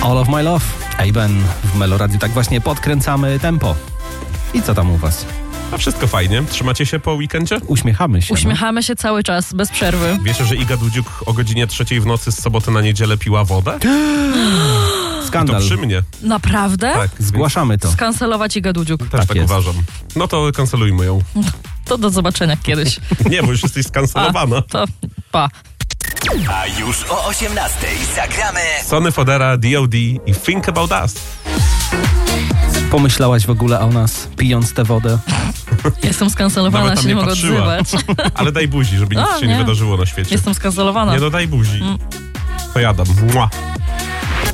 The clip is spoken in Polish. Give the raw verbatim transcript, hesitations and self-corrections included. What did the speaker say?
All of my love. Aben w Meloradiu. Tak właśnie podkręcamy tempo. I co tam u was? A wszystko fajnie. Trzymacie się po weekendzie? Uśmiechamy się. Uśmiechamy się cały czas, bez przerwy. Wiecie, że Iga Dudziuk o godzinie trzeciej w nocy z soboty na niedzielę piła wodę? Skandal. I to przy mnie. Naprawdę? Tak. Zgłaszamy to. Skancelować Iga Dudziuk. Też Tak tak jest. uważam. No to kancelujmy ją. To do zobaczenia kiedyś. Nie, bo już jesteś skancelowana. A, to pa. A już o osiemnastej zagramy Sony Fodera, D O D i Think About Us. Pomyślałaś w ogóle o nas, pijąc tę wodę? Jestem skancelowana, Nawet tam się nie nie mogę patrzyła. odzywać. Ale daj buzi, żeby nic A, się nie nie. wydarzyło na świecie. Jestem skancelowana. Nie, no daj buzi. Mm. To jadam. Mua.